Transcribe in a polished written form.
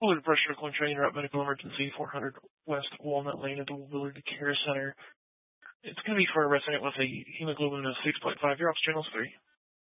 Blood pressure, calling train, interrupt medical emergency, 400 West Walnut Lane at the Willard Care Center. It's going to be for a resident with a hemoglobin of 6.5. You're off channels 3.